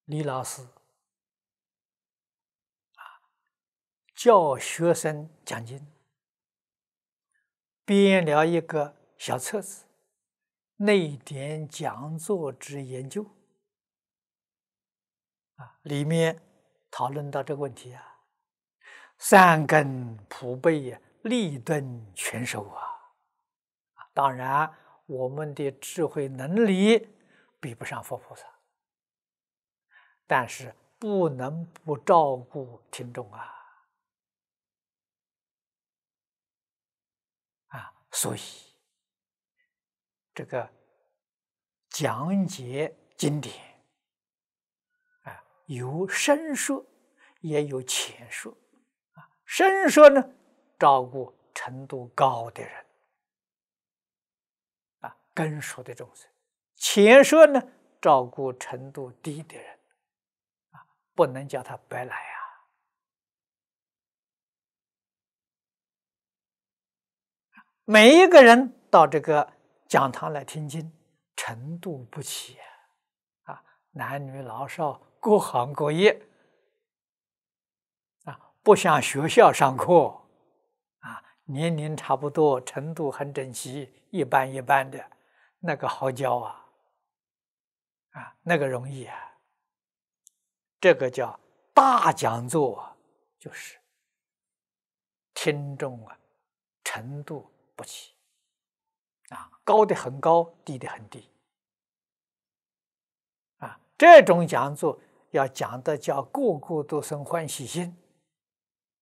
李老师教学生讲经，编了一个小册子，内典讲座之研究里面讨论到这个问题三根普被立顿全收当然，我们的智慧能力比不上佛菩萨，但是不能不照顾听众所以这个讲解经典有深说，也有浅说深说呢，照顾程度高的人根熟的众生；浅说呢，照顾程度低的人不能叫他白来每一个人到这个讲堂来听经，程度不齐男女老少各行各业不像学校上课年龄差不多，程度很整齐，一般一般的，那个好教那个容易这个叫大讲座，就是听众程度不齐高的很高，低的很低这种讲座要讲的叫个个都生欢喜心